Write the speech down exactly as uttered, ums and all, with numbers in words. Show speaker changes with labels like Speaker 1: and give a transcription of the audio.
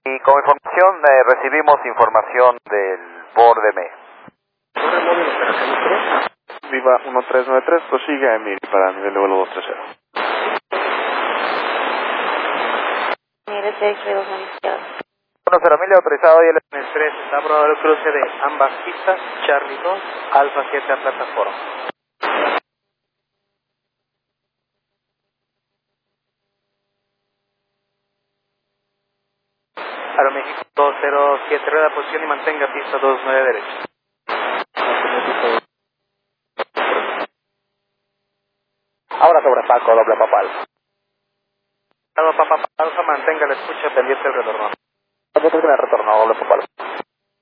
Speaker 1: Y como información, eh, recibimos información del borde M.
Speaker 2: Torre móvil, operación tres. Viva uno tres nueve tres, prosiga Emir para nivel de vuelo dos tres cero.
Speaker 3: Mire, seis dos izquierda.
Speaker 1: uno cero mil autorizado y el
Speaker 4: tres, está aprobado el cruce de ambas pistas, Charlie dos, Alfa siete a plataforma. Aeroméxico dos cero siete, rueda posición y mantenga pista dos nueve derecha.
Speaker 1: Ahora sobre Paco, doble papal.
Speaker 4: Alfa, Papa, Alfa, mantenga la escucha pendiente del retorno.
Speaker 1: Yo creo que me retornó doble papal.